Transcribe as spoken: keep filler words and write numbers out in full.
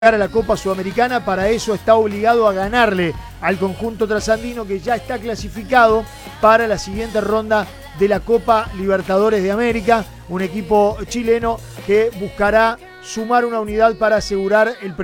a la Copa Sudamericana. Para eso está obligado a ganarle al conjunto trasandino, que ya está clasificado para la siguiente ronda de la Copa Libertadores de América, un equipo chileno que buscará sumar una unidad para asegurar el